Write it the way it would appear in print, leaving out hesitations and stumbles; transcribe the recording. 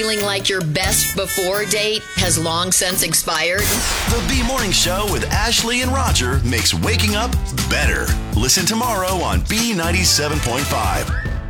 Feeling like your best before date has long since expired? The B Morning Show with Ashley and Roger makes waking up better. Listen tomorrow on B97.5.